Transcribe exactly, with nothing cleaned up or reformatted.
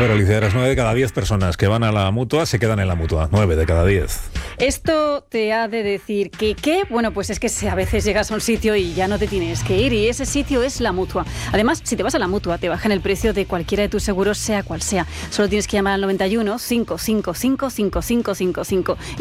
ver, Alicia, eras nueve de cada diez personas que van a la Mutua se quedan en la Mutua. Nueve de cada diez. Esto te ha de decir que, ¿qué? Bueno, pues es que a veces llegas a un sitio y ya no te tienes que ir, y ese sitio es la Mutua. Además, si te vas a la Mutua, te bajan el precio de cualquiera de tus seguros, sea cual sea. Solo tienes que llamar al noventa y uno, cinco cinco cinco, cinco cinco cinco cinco.